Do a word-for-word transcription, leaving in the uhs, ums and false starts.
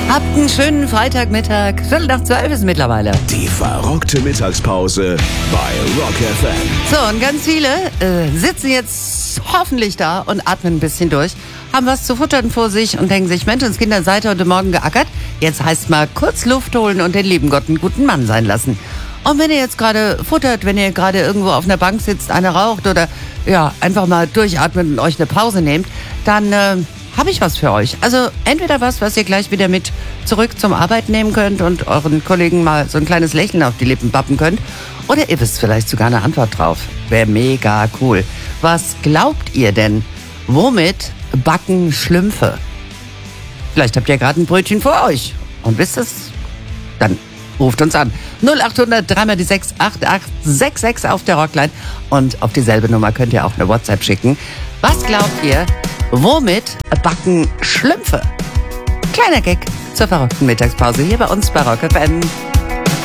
Habt einen schönen Freitagmittag. Viertel nach zwölf ist mittlerweile. Die verrückte Mittagspause bei Rock F M. So, und ganz viele äh, sitzen jetzt hoffentlich da und atmen ein bisschen durch, haben was zu futtern vor sich und denken sich, Mensch, uns Kinder, seid ihr heute Morgen geackert? Jetzt heißt mal kurz Luft holen und den lieben Gott einen guten Mann sein lassen. Und wenn ihr jetzt gerade futtert, wenn ihr gerade irgendwo auf einer Bank sitzt, einer raucht oder ja einfach mal durchatmet und euch eine Pause nehmt, dann äh, habe ich was für euch. Also entweder was, was ihr gleich wieder mit zurück zum Arbeit nehmen könnt und euren Kollegen mal so ein kleines Lächeln auf die Lippen pappen könnt. Oder ihr wisst vielleicht sogar eine Antwort drauf. Wäre mega cool. Was glaubt ihr denn? Womit backen Schlümpfe? Vielleicht habt ihr gerade ein Brötchen vor euch und wisst es? Dann ruft uns an. null acht hundert drei mal die sechs acht acht sechs sechs auf der Rockline. Und auf dieselbe Nummer könnt ihr auch eine WhatsApp schicken. Was glaubt ihr? Womit backen Schlümpfe? Kleiner Gag zur verrückten Mittagspause hier bei uns bei Rock F M.